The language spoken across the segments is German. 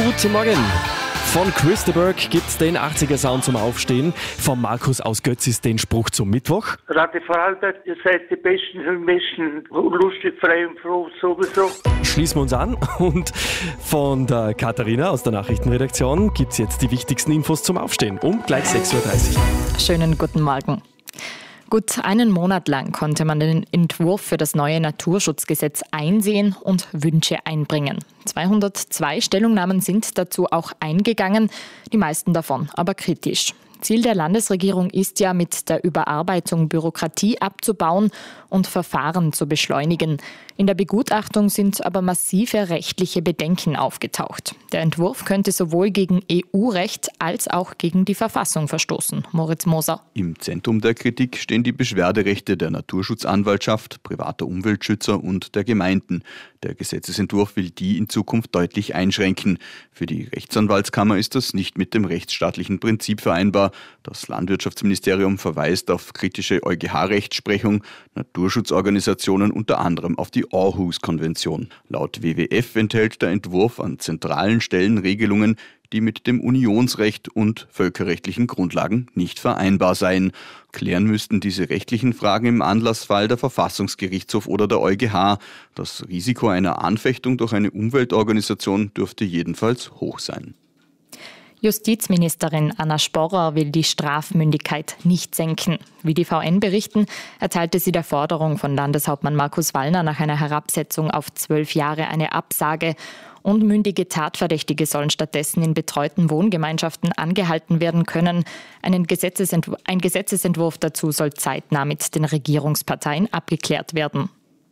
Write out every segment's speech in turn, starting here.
Guten Morgen. Von Chris de Burgh gibt's den 80er-Sound zum Aufstehen. Von Markus aus Götzis den Spruch zum Mittwoch. Radio Vorarlberg, ihr seid die Besten für Menschen. Lustig, frei und froh sowieso. Schließen wir uns an. Und von der Katharina aus der Nachrichtenredaktion gibt's jetzt die wichtigsten Infos zum Aufstehen. Um gleich 6.30 Uhr. Schönen guten Morgen. Gut einen Monat lang konnte man den Entwurf für das neue Naturschutzgesetz einsehen und Wünsche einbringen. 202 Stellungnahmen sind dazu auch eingegangen, die meisten davon aber kritisch. Ziel der Landesregierung ist ja, mit der Überarbeitung Bürokratie abzubauen und Verfahren zu beschleunigen. In der Begutachtung sind aber massive rechtliche Bedenken aufgetaucht. Der Entwurf könnte sowohl gegen EU-Recht als auch gegen die Verfassung verstoßen. Moritz Moser. Im Zentrum der Kritik stehen die Beschwerderechte der Naturschutzanwaltschaft, privater Umweltschützer und der Gemeinden. Der Gesetzesentwurf will die in Zukunft deutlich einschränken. Für die Rechtsanwaltskammer ist das nicht mit dem rechtsstaatlichen Prinzip vereinbar. Das Landwirtschaftsministerium verweist auf kritische EuGH-Rechtsprechung, Naturschutzorganisationen unter anderem auf die Aarhus-Konvention. Laut WWF enthält der Entwurf an zentralen Stellen Regelungen, die mit dem Unionsrecht und völkerrechtlichen Grundlagen nicht vereinbar seien. Klären müssten diese rechtlichen Fragen im Anlassfall der Verfassungsgerichtshof oder der EuGH. Das Risiko einer Anfechtung durch eine Umweltorganisation dürfte jedenfalls hoch sein. Justizministerin Anna Sporrer will die Strafmündigkeit nicht senken. Wie die VN berichten, erteilte sie der Forderung von Landeshauptmann Markus Wallner nach einer Herabsetzung auf 12 Jahre eine Absage. Unmündige Tatverdächtige sollen stattdessen in betreuten Wohngemeinschaften angehalten werden können. Ein Gesetzesentwurf dazu soll zeitnah mit den Regierungsparteien abgeklärt werden.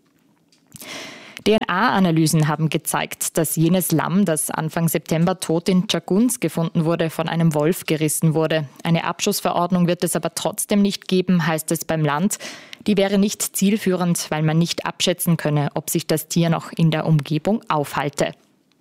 DNA-Analysen haben gezeigt, dass jenes Lamm, das Anfang September tot in Tschagguns gefunden wurde, von einem Wolf gerissen wurde. Eine Abschussverordnung wird es aber trotzdem nicht geben, heißt es beim Land. Die wäre nicht zielführend, weil man nicht abschätzen könne, ob sich das Tier noch in der Umgebung aufhalte.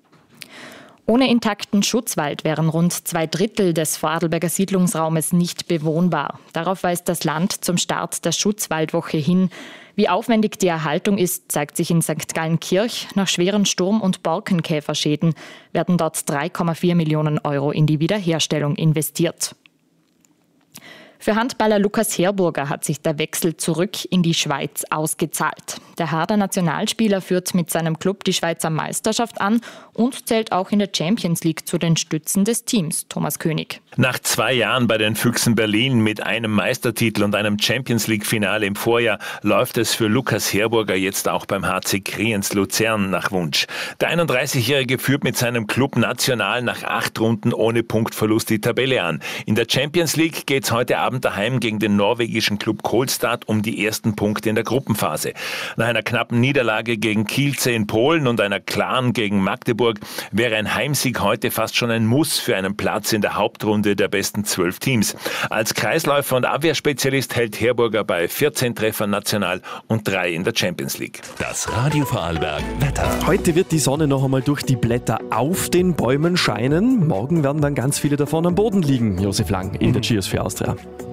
Ohne intakten Schutzwald wären rund 2/3 des Vorarlberger Siedlungsraumes nicht bewohnbar. Darauf weist das Land zum Start der Schutzwaldwoche hin. Wie aufwendig die Erhaltung ist, zeigt sich in St. Gallenkirch. Nach schweren Sturm- und Borkenkäferschäden werden dort 3,4 Millionen Euro in die Wiederherstellung investiert. Für Handballer Lukas Herburger hat sich der Wechsel zurück in die Schweiz ausgezahlt. Der Harder Nationalspieler führt mit seinem Club die Schweizer Meisterschaft an und zählt auch in der Champions League zu den Stützen des Teams. Thomas König. Nach 2 Jahren bei den Füchsen Berlin mit einem Meistertitel und einem Champions League-Finale im Vorjahr läuft es für Lukas Herburger jetzt auch beim HC Kriens Luzern nach Wunsch. Der 31-Jährige führt mit seinem Club national nach 8 Runden ohne Punktverlust die Tabelle an. In der Champions League geht's heute Abend daheim gegen den norwegischen Club Kolstad um die ersten Punkte in der Gruppenphase. Nach einer knappen Niederlage gegen Kielce in Polen und einer klaren gegen Magdeburg wäre ein Heimsieg heute fast schon ein Muss für einen Platz in der Hauptrunde der besten 12 Teams. Als Kreisläufer und Abwehrspezialist hält Herburger bei 14 Treffern national und 3 in der Champions League. Das Radio Vorarlberg Wetter. Heute wird die Sonne noch einmal durch die Blätter auf den Bäumen scheinen. Morgen werden dann ganz viele davon am Boden liegen. Josef Lang in der Cheers für Austria.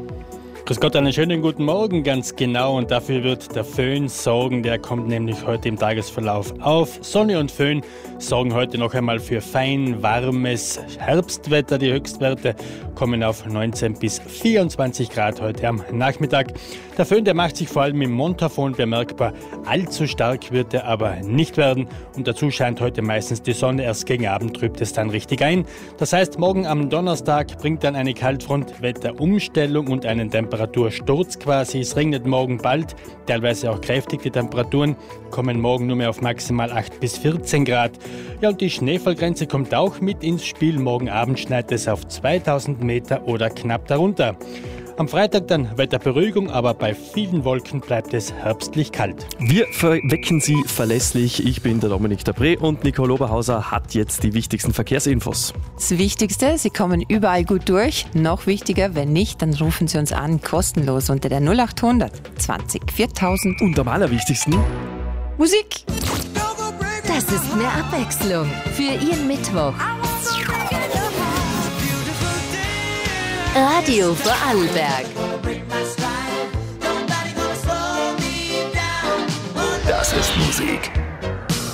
Grüß Gott, einen schönen guten Morgen, ganz genau. Und dafür wird der Föhn sorgen. Der kommt nämlich heute im Tagesverlauf auf. Sonne und Föhn sorgen heute noch einmal für fein, warmes Herbstwetter. Die Höchstwerte kommen auf 19 bis 24 Grad heute am Nachmittag. Der Föhn, der macht sich vor allem im Montafon bemerkbar. Allzu stark wird er aber nicht werden. Und dazu scheint heute meistens die Sonne. Erst gegen Abend trübt es dann richtig ein. Das heißt, morgen am Donnerstag bringt dann eine Kaltfront-Wetterumstellung und einen Temperatursturz quasi. Es regnet morgen bald, teilweise auch kräftig. Die Temperaturen kommen morgen nur mehr auf maximal 8 bis 14 Grad. Ja, und die Schneefallgrenze kommt auch mit ins Spiel. Morgen Abend schneit es auf 2000 Meter oder knapp darunter. Am Freitag dann Wetterberuhigung, aber bei vielen Wolken bleibt es herbstlich kalt. Wir wecken Sie verlässlich. Ich bin der Dominik Dabré und Nicole Oberhauser hat jetzt die wichtigsten Verkehrsinfos. Das Wichtigste, Sie kommen überall gut durch. Noch wichtiger, wenn nicht, dann rufen Sie uns an, kostenlos unter der 0800 20 4000. Und am allerwichtigsten Musik. Das ist mehr Abwechslung für Ihren Mittwoch. Radio Vorarlberg. Das ist Musik.